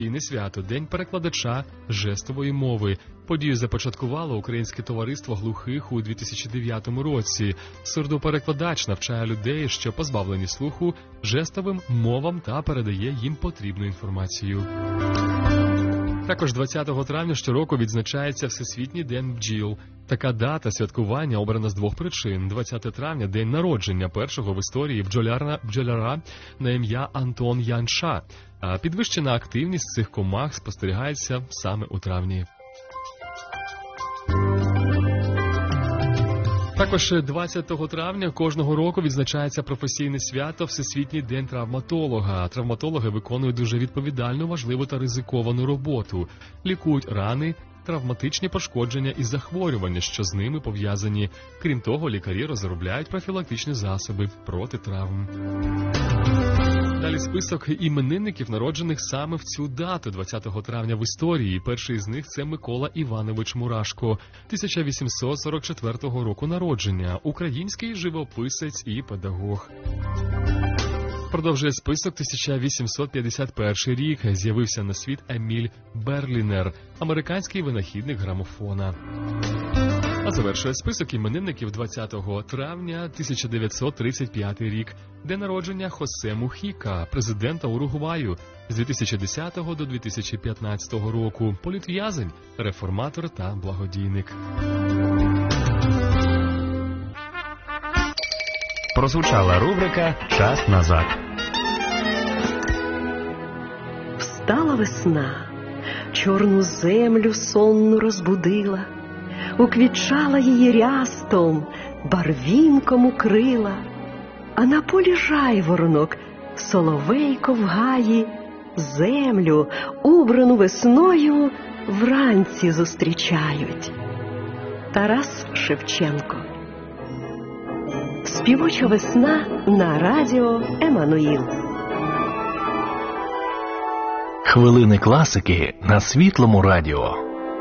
професійне свято – День перекладача жестової мови. Подію започаткувало Українське товариство глухих у 2009 році. Сурдоперекладач навчає людей, що позбавлені слуху, жестовим мовам та передає їм потрібну інформацію. Також 20 травня щороку відзначається Всесвітній день бджіл. Така дата святкування обрана з двох причин. 20 травня – день народження першого в історії бджоляра на ім'я Антон Янша. А підвищена активність цих комах спостерігається саме у травні. Також 20 травня кожного року відзначається професійне свято Всесвітній день травматолога. Травматологи виконують дуже відповідальну, важливу та ризиковану роботу. Лікують рани, травматичні пошкодження і захворювання, що з ними пов'язані. Крім того, лікарі розробляють профілактичні засоби проти травм. Далі список іменинників, народжених саме в цю дату, 20 травня в історії. Перший з них – це Микола Іванович Мурашко, 1844 року народження, український живописець і педагог. Продовжує список 1851 рік. З'явився на світ Еміль Берлінер, американський винахідник грамофона. А завершує список іменинників 20 травня 1935 рік. День народження Хосе Мухіка, президента Уругваю з 2010 до 2015 року. Політв'язень, реформатор та благодійник. Прозвучала рубрика «Час назад». Встала весна, чорну землю сонну розбудила, уквітчала її рястом, барвінком укрила, а на полі жайворонок соловейко в гаї землю, убрану весною, вранці зустрічають. Тарас Шевченко. Співоча весна на радіо Еммануїл. Хвилини класики на Світлому радіо.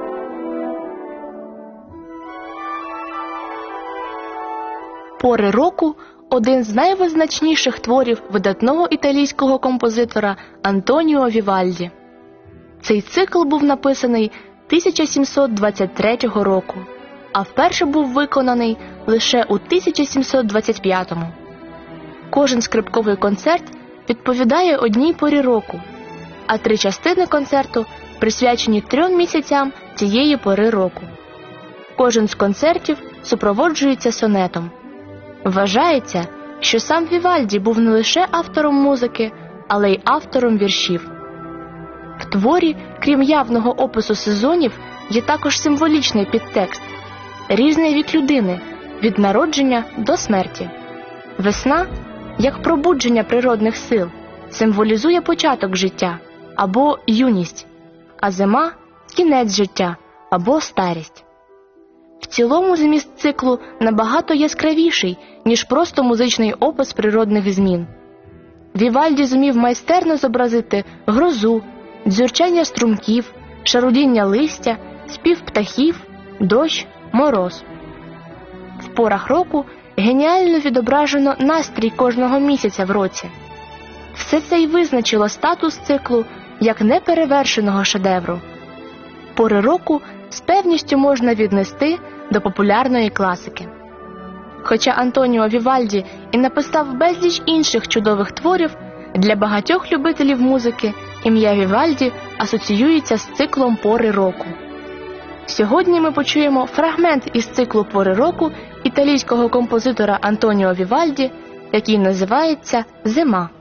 «Пори року» – один з найвизначніших творів видатного італійського композитора Антоніо Вівальді. Цей цикл був написаний 1723 року, а вперше був виконаний лише у 1725-му. Кожен скрипковий концерт відповідає одній порі року, а 3 частини концерту присвячені 3 місяцям цієї пори року. Кожен з концертів супроводжується сонетом. Вважається, що сам Вівальді був не лише автором музики, але й автором віршів. В творі, крім явного опису сезонів, є також символічний підтекст – різний вік людини, від народження до смерті. Весна, як пробудження природних сил, символізує початок життя або юність, а зима – кінець життя або старість. В цілому зміст циклу набагато яскравіший, ніж просто музичний опис природних змін. Вівальді зумів майстерно зобразити грозу, дзюрчання струмків, шарудіння листя, спів птахів, дощ, мороз. В порах року геніально відображено настрій кожного місяця в році. Все це й визначило статус циклу як неперевершеного шедевру. Пори року з певністю можна віднести до популярної класики. Хоча Антоніо Вівальді і написав безліч інших чудових творів, для багатьох любителів музики ім'я Вівальді асоціюється з циклом «Пори року». Сьогодні ми почуємо фрагмент із циклу «Пори року» італійського композитора Антоніо Вівальді, який називається «Зима».